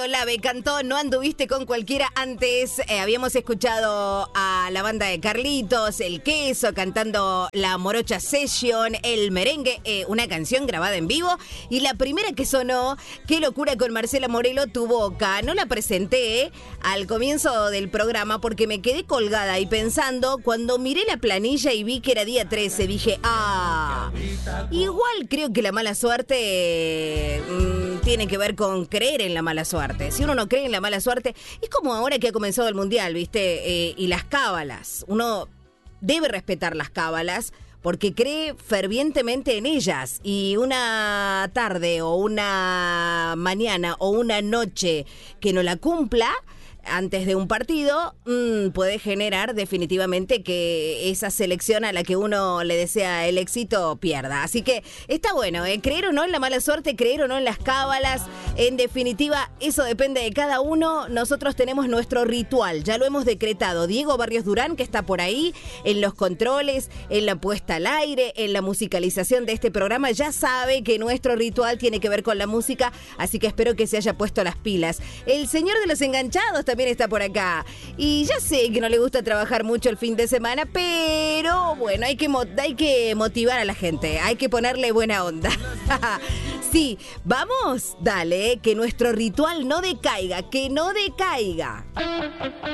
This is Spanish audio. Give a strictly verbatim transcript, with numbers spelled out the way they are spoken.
La B cantó No anduviste con cualquiera. Antes eh, habíamos escuchado a la banda de Carlitos, El Queso, cantando La Morocha Session, El Merengue, eh, una canción grabada en vivo. Y la primera que sonó, Qué locura con Marcela Morelo, Tu Boca. No la presenté eh, al comienzo del programa porque me quedé colgada y pensando, cuando miré la planilla y vi que era día trece, dije, ah, igual creo que la mala suerte mmm, tiene que ver con creer en la mala suerte. Si uno no cree en la mala suerte, es como ahora que ha comenzado el mundial, ¿viste? Eh, y las cábalas. Uno debe respetar las cábalas porque cree fervientemente en ellas. Y una tarde o una mañana o una noche que no la cumpla antes de un partido, mmm, puede generar definitivamente que esa selección a la que uno le desea el éxito pierda. Así que está bueno, ¿eh? Creer o no en la mala suerte, creer o no en las cábalas, en definitiva, eso depende de cada uno. Nosotros tenemos nuestro ritual, ya lo hemos decretado. Diego Barrios Durán, que está por ahí, en los controles, en la puesta al aire, en la musicalización de este programa, ya sabe que nuestro ritual tiene que ver con la música, así que espero que se haya puesto las pilas. El señor de los enganchados también está por acá. Y ya sé que no le gusta trabajar mucho el fin de semana, pero bueno, hay que, mo- hay que motivar a la gente, hay que ponerle buena onda. Sí, vamos, dale, que nuestro ritual no decaiga, que no decaiga.